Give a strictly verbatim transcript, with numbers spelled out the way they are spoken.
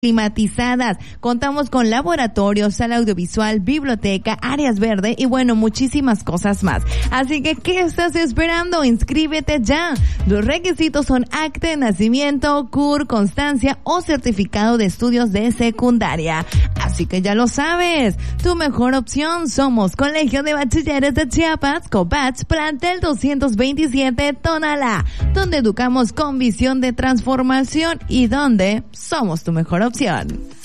climatizadas. Contamos con laboratorio, sala audiovisual, biblioteca, áreas verdes y bueno, muchísimas cosas más. Así que, ¿qué estás esperando? Inscríbete ya. Los requisitos son acta de nacimiento, C U R, constancia o certificado de estudios de secundaria. Así que ya lo sabes, tu mejor opción somos Colegio de Bachilleres de Chiapas, Cobach, plantel doscientos veintisiete, Tonalá, donde educamos con visión de transformación y donde somos tu mejor opción.